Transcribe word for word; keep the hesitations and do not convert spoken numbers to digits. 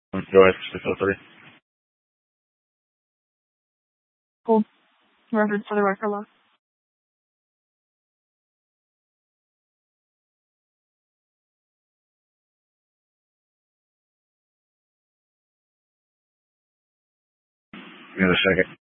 Go ahead, six oh three. Hold record for the record law. Give me a second.